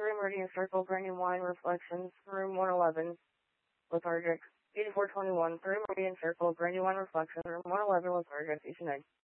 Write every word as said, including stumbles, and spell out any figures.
three Meridian Circle, Brandywine Reflections, room one eleven, lethargic. eighty-four twenty-one, three Meridian Circle, Brandywine Reflections, room one eleven, lethargic, each night.